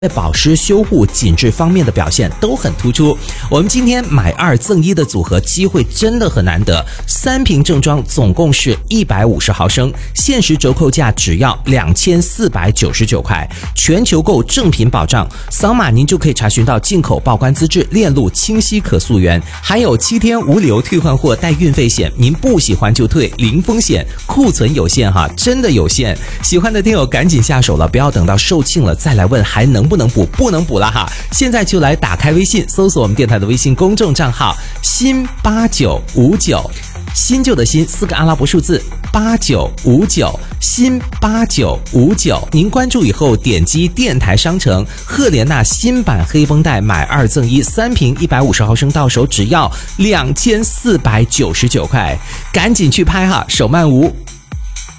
在保湿、修护、紧致方面的表现都很突出。我们今天买2赠1的组合机会真的很难得，3瓶正装总共是150毫升，限时折扣价只要2499块，全球购正品保障，扫码您就可以查询到进口报关资质、链路清晰可溯源，还有7天无理由退换货带运费险，您不喜欢就退，零风险，库存有限哈，真的有限。喜欢的听友赶紧下手了，不要等到售罄了再来问还能不能补，不能补了哈。现在就来打开微信，搜索我们电台的微信公众账号新8959，新旧的新4个阿拉伯数字8959，新8959。您关注以后点击电台商城，赫莲娜新版黑绷带买2赠1，3瓶150毫升到手只要2499块，赶紧去拍哈，手慢无。